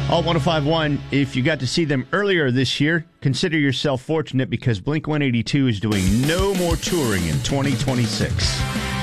Alt 1051, if you got to see them earlier this year, consider yourself fortunate because Blink-182 is doing no more touring in 2026.